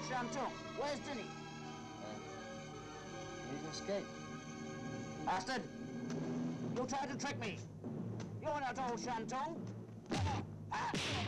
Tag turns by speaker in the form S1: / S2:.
S1: Shantung. Where's Dinny?
S2: He's escaped.
S1: Bastard! You tried to trick me! You're not old Shantung!